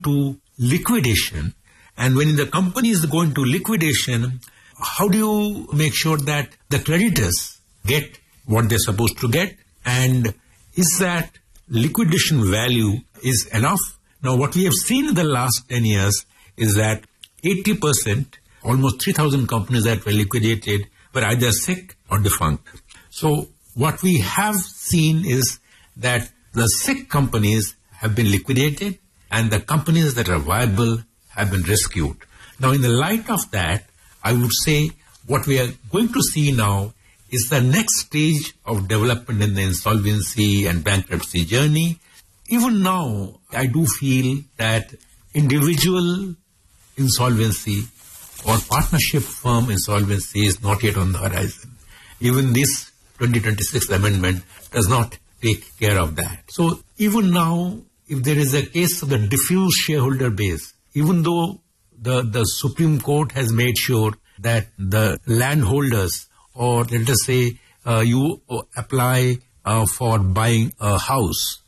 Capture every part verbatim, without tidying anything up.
to liquidation, and when the company is going to liquidation, how do you make sure that the creditors get what they're supposed to get? And is that liquidation value is enough? Now, what we have seen in the last ten years is that eighty percent, almost three thousand companies that were liquidated were either sick or defunct. So what we have seen is that the sick companies have been liquidated and the companies that are viable have been rescued. Now, in the light of that, I would say what we are going to see now is the next stage of development in the insolvency and bankruptcy journey. Even now, I do feel that individual insolvency or partnership firm insolvency is not yet on the horizon. Even this twenty twenty-six amendment does not take care of that. So even now, if there is a case of the diffuse shareholder base, even though the, the Supreme Court has made sure that the landholders, or let us say uh, you apply uh, for buying a house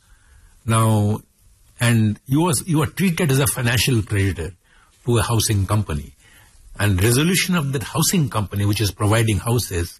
now, and you are, you are treated as a financial creditor to a housing company, and resolution of that housing company which is providing houses,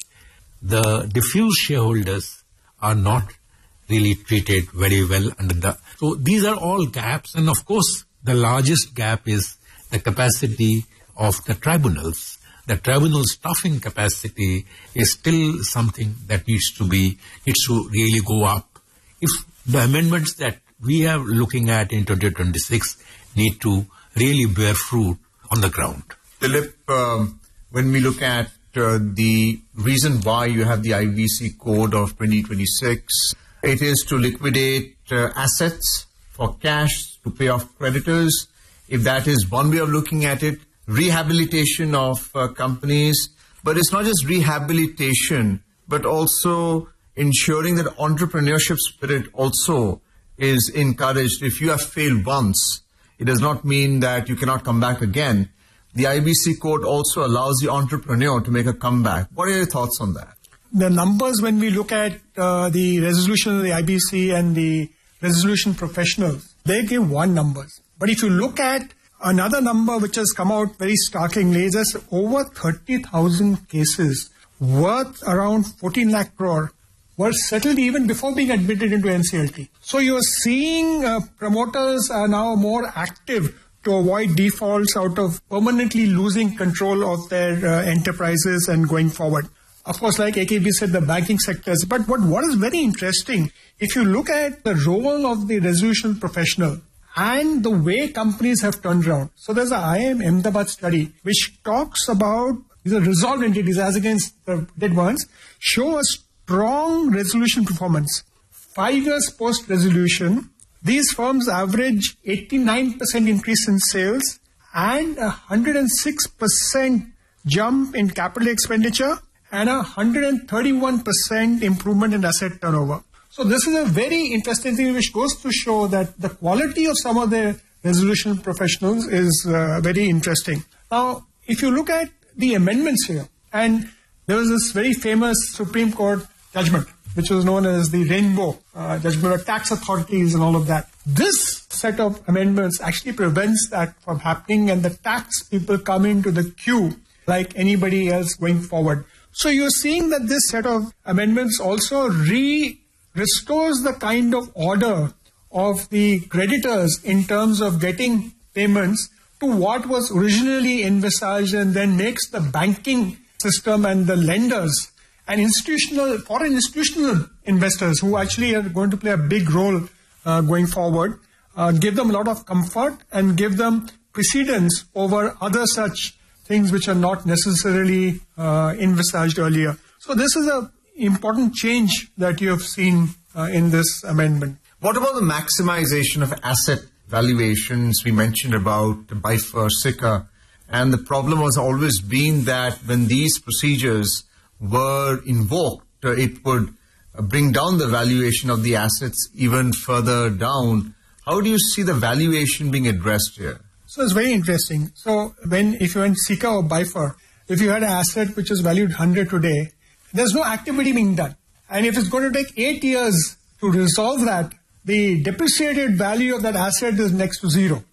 the diffuse shareholders are not really treated very well under the... So these are all gaps, and of course the largest gap is the capacity of the tribunals. The tribunal staffing capacity is still something that needs to be, needs to really go up. If the amendments that we are looking at in twenty twenty-six need to really bear fruit on the ground. Dilip, um, when we look at uh, the reason why you have the I B C code of twenty twenty-six, it is to liquidate uh, assets for cash to pay off creditors. If that is one way of looking at it, rehabilitation of uh, companies, but it's not just rehabilitation, but also ensuring that entrepreneurship spirit also is encouraged. If you have failed once, it does not mean that you cannot come back again. The I B C code also allows the entrepreneur to make a comeback. What are your thoughts on that? The numbers, when we look at uh, the resolution of the I B C and the resolution professionals, they give one numbers. But if you look at another number which has come out very startlingly, is there's over thirty thousand cases worth around fourteen lakh crore were settled even before being admitted into N C L T. So you're seeing uh, promoters are now more active to avoid defaults out of permanently losing control of their uh, enterprises and going forward. Of course, like A K B said, the banking sectors. But what, what is very interesting, if you look at the role of the resolution professional and the way companies have turned around. So there's a I I M Ahmedabad study which talks about these are resolved entities as against the dead ones, show a strong resolution performance. Five years post-resolution, these firms average eighty-nine percent increase in sales and a one hundred six percent jump in capital expenditure and a one hundred thirty-one percent improvement in asset turnover. So this is a very interesting thing which goes to show that the quality of some of the resolution professionals is uh, very interesting. Now, if you look at the amendments here, and there was this very famous Supreme Court judgment, which was known as the Rainbow uh, Judgment of Tax Authorities and all of that. This set of amendments actually prevents that from happening, and the tax people come into the queue like anybody else going forward. So you're seeing that this set of amendments also re restores the kind of order of the creditors in terms of getting payments to what was originally envisaged, and then makes the banking system and the lenders and institutional, foreign institutional investors who actually are going to play a big role uh, going forward, uh, give them a lot of comfort and give them precedence over other such things which are not necessarily uh, envisaged earlier. So this is an important change that you have seen uh, in this amendment. What about the maximization of asset valuations? We mentioned about B I F R, S I C A, and the problem has always been that when these procedures were invoked, uh, it would uh, bring down the valuation of the assets even further down. How do you see the valuation being addressed here? So it's very interesting. So when, if you went S I C A or B I F R, if you had an asset which is valued one hundred today, there's no activity being done. And if it's going to take eight years to resolve that, the depreciated value of that asset is next to zero.